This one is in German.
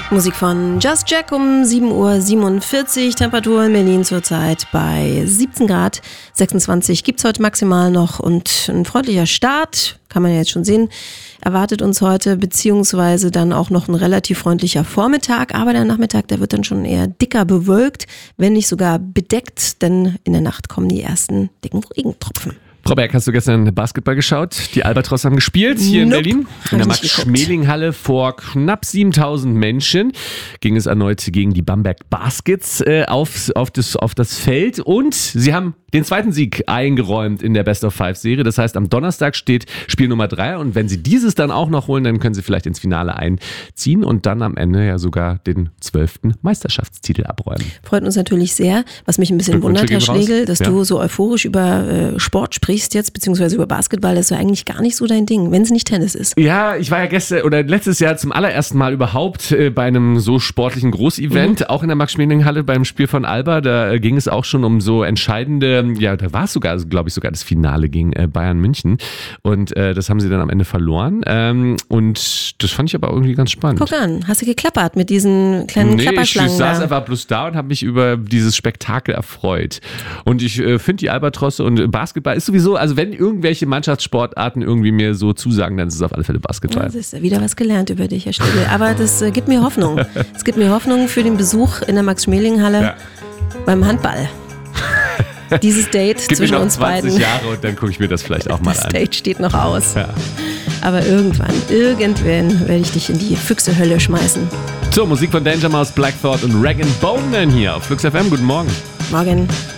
Musik von Just Jack um 7:47 Uhr. Temperatur in Berlin zurzeit bei 17 Grad. 26 gibt's heute maximal noch und ein freundlicher Start, kann man ja jetzt schon sehen, erwartet uns heute, beziehungsweise dann auch noch ein relativ freundlicher Vormittag. Aber der Nachmittag, der wird dann schon eher dicker bewölkt, wenn nicht sogar bedeckt, denn in der Nacht kommen die ersten dicken Regentropfen. Frau Berg, hast du gestern Basketball geschaut? Die Albatros haben gespielt hier in Berlin. In der Max-Schmeling-Halle vor knapp 7000 Menschen ging es erneut gegen die Bamberg Baskets auf das Feld. Und sie haben den zweiten Sieg eingeräumt in der Best-of-5-Serie. Das heißt, am Donnerstag steht Spiel Nummer 3. Und wenn sie dieses dann auch noch holen, dann können sie vielleicht ins Finale einziehen und dann am Ende ja sogar den 12. Meisterschaftstitel abräumen. Freut uns natürlich sehr. Was mich ein bisschen wundert, Herr Schlegel, dass du so euphorisch über Sport sprichst jetzt, beziehungsweise über Basketball, das ist ja eigentlich gar nicht so dein Ding, wenn es nicht Tennis ist. Ja, ich war ja letztes Jahr zum allerersten Mal überhaupt bei einem so sportlichen Großevent, auch in der Max-Schmeling-Halle beim Spiel von Alba. Da ging es auch schon um so entscheidende, ja, da war es sogar, glaube ich, sogar das Finale gegen Bayern München. Und das haben sie dann am Ende verloren. Und das fand ich aber irgendwie ganz spannend. Guck an, hast du geklappert mit diesen kleinen Klapperschlangen? Ich saß einfach bloß da und habe mich über dieses Spektakel erfreut. Und ich finde die Albatrosse und Basketball ist sowieso, also wenn irgendwelche Mannschaftssportarten irgendwie mir so zusagen, dann ist es auf alle Fälle Basketball. Das ist wieder was gelernt über dich, Herr Schlegel. Aber das gibt mir Hoffnung. Es gibt mir Hoffnung für den Besuch in der Max-Schmeling-Halle beim Handball. Dieses Date zwischen uns beiden. 20 Jahre und dann gucke ich mir das vielleicht auch mal an. Das Date steht noch aus. Ja. Aber irgendwann werde ich dich in die Füchsehölle schmeißen. So, Musik von Danger Mouse, Black Thought und Rag & Bone hier auf Flux FM. Guten Morgen. Morgen.